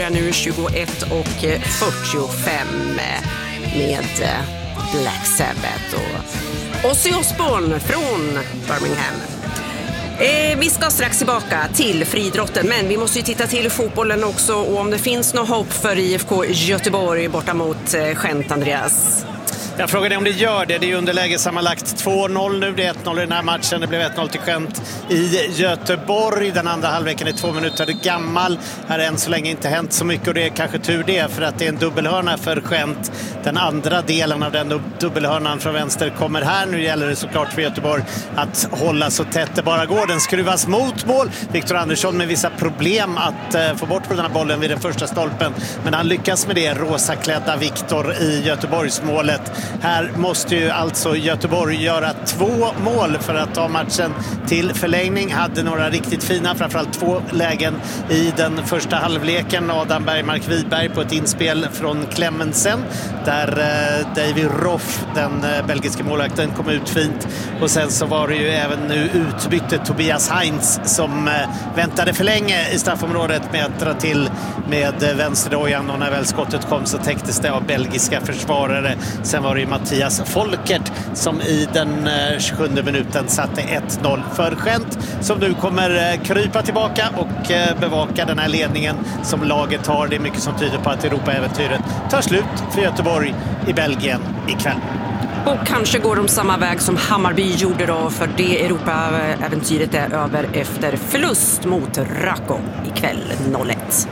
börjar nu 21:45 med Black Sabbath och Ozzy Osbourne från Birmingham. Vi ska strax tillbaka till friidrotten, men vi måste ju titta till fotbollen också, och om det finns något hopp för IFK Göteborg borta mot Gent, Andreas. Jag frågar dig om det gör det. Det är underläge sammanlagt 2-0 nu. Det är 1-0 i den här matchen. Det blev 1-0 till Gent i Göteborg. Den andra halvleken är 2 minuter gammal. Här har än så länge inte hänt så mycket, och det är kanske tur det, för att det är en dubbelhörna för Gent. Den andra delen av den dubbelhörnan från vänster kommer här. Nu gäller det såklart för Göteborg att hålla så tätt det bara går. Den skruvas mot mål. Viktor Andersson med vissa problem att få bort på den här bollen vid den första stolpen. Men han lyckas med det, rosaklädda Viktor i Göteborgsmålet. Här måste ju alltså Göteborg göra 2 mål för att ta matchen till förlängning. Hade några riktigt fina, framförallt 2 lägen i den första halvleken. Adam Bergmark Wiberg på ett inspel från Clemensen, där David Roff, den belgiska målvakten, kom ut fint. Och sen så var det ju även nu utbytte Tobias Heinz som väntade för länge i straffområdet med att dra till med vänsterdojan, och när väl skottet kom så täcktes det av belgiska försvarare. Sen var det ju Mattias Folkert som i den 27 minuten satte 1-0 för Gent, som nu kommer krypa tillbaka och bevaka den här ledningen som laget har. Det är mycket som tyder på att Europa-äventyret tar slut för Göteborg i Belgien ikväll. Och kanske går de samma väg som Hammarby gjorde då, för det Europa-äventyret är över efter förlust mot Rako ikväll 0-1.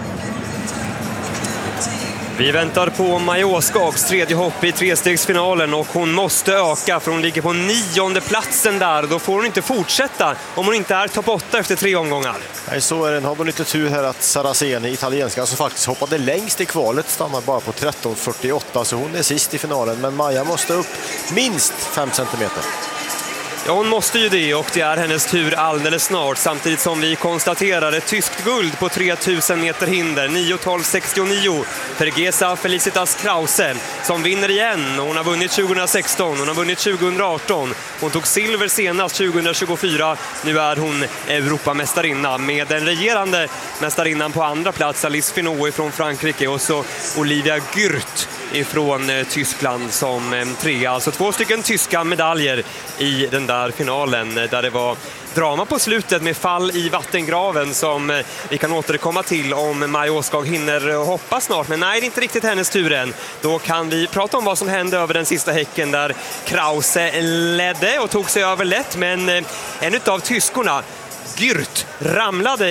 Vi väntar på Maja Åskags tredje hopp i trestegsfinalen, och hon måste öka, för hon ligger på 9:e platsen där. Då får hon inte fortsätta om hon inte är topp 8 efter 3 omgångar. Nej, så är det. Har hon lite tur här att Saraceni, italienska, som faktiskt hoppade längst i kvalet, stannar bara på 13:48, så hon är sist i finalen. Men Maja måste upp minst 5 centimeter. Ja, hon måste ju det, och det är hennes tur alldeles snart, samtidigt som vi konstaterar ett tyskt guld på 3000 meter hinder, 9:12:69 för Gesa Felicitas Krause, som vinner igen. Hon har vunnit 2016, hon har vunnit 2018, hon tog silver senast 2024. Nu är hon Europamästarinna med den regerande mästarinnan på andra plats, Alice Finot från Frankrike, och så Olivia Gürt ifrån Tyskland som 3. Alltså 2 stycken tyska medaljer i den där finalen, där det var drama på slutet med fall i vattengraven som vi kan återkomma till om Maja Åskag hinner hoppa snart. Men nej, det är inte riktigt hennes tur än. Då kan vi prata om vad som hände över den sista häcken, där Krause ledde och tog sig över lätt, men en av tyskorna, Gürt, ramlade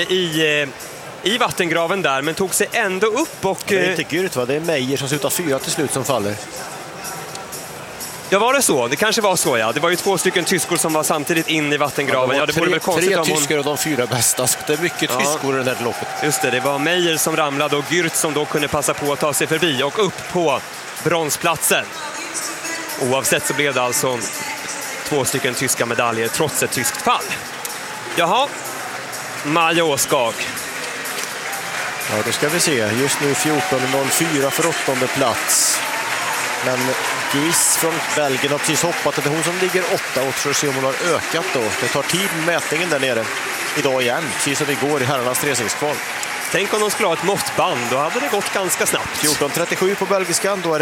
i vattengraven där, men tog sig ändå upp. Och det är inte Gürt, va? Det är Meijer som slutar 4 till slut som faller. Ja, var det så? Det kanske var så, ja. Det var ju 2 stycken tyskor som var samtidigt in i vattengraven. Ja, det vore väl konstigt om 3 tyskor och de 4 bästa, så det är mycket tyskor i det här loppet. Just det, det var Meijer som ramlade och Gürt som då kunde passa på att ta sig förbi och upp på bronsplatsen. Oavsett så blev det alltså 2 stycken tyska medaljer trots ett tyskt fall. Jaha, Maja Åskag. Ja, då ska vi se. Just nu 14:04 för 8:e plats. Men Gis från Belgien har precis hoppat. Det är hon som ligger 8, och tror se om hon har ökat då. Det tar tid med mätningen där nere idag igen, precis som igår i herrarnas trestegsval. Tänk om de skulle ha ett måttband, då hade det gått ganska snabbt. 14:37 på belgiskan, då är